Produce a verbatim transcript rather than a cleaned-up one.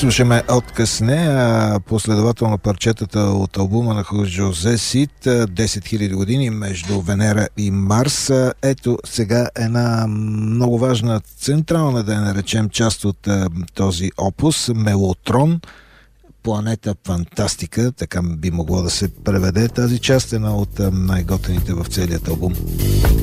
Слушаме отказ не, а последователно парчетата от албума на Жозе Сид десет хиляди години между Венера и Марс. Ето сега една много важна, централна, да я наречем, част от този опус, Мелотрон, планета фантастика, така би могло да се преведе тази част, една от най-готените в целият албум.